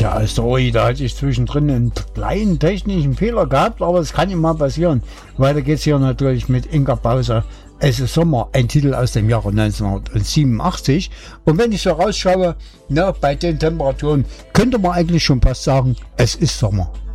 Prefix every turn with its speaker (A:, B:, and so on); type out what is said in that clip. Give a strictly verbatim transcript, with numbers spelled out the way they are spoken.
A: Ja, sorry, da hatte ich zwischendrin einen kleinen technischen Fehler gehabt, aber es kann immer passieren. Weiter geht's hier natürlich mit Inga Bauser. Es ist Sommer, ein Titel aus dem Jahre neunzehnhundertsiebenundachtzig. Und wenn ich so rausschaue, na, bei den Temperaturen könnte man eigentlich schon fast sagen, es ist Sommer.